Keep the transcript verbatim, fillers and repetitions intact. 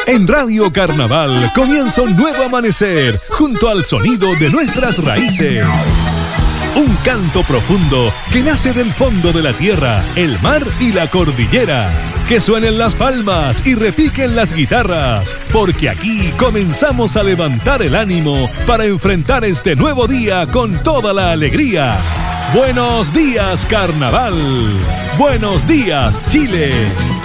En Radio Carnaval comienza un nuevo amanecer junto al sonido de nuestras raíces. Un canto profundo que nace del fondo de la tierra, el mar y la cordillera. Que suenen las palmas y repiquen las guitarras, porque aquí comenzamos a levantar el ánimo para enfrentar este nuevo día con toda la alegría. Buenos días, Carnaval. Buenos días, Chile.